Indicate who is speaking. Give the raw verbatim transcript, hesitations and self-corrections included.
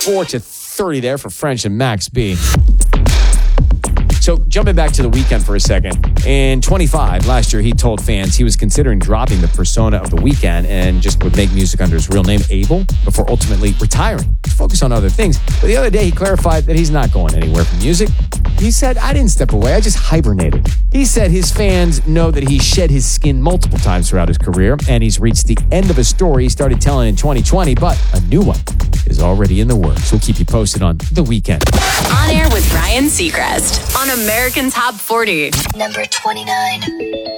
Speaker 1: twenty-four to thirty there for French and Max B. So jumping back to The Weeknd for a second. In twenty-five, last year, he told fans he was considering dropping the persona of The Weeknd and just would make music under his real name, Abel, before ultimately retiring to focus on other things. But the other day, he clarified that he's not going anywhere from music. He said, I didn't step away, I just hibernated. He said his fans know that he shed his skin multiple times throughout his career, and he's reached the end of a story he started telling in twenty twenty, but a new one is already in the works. We'll keep you posted on The Weeknd.
Speaker 2: On Air with Ryan Seacrest on American Top forty.
Speaker 3: Number twenty-nine.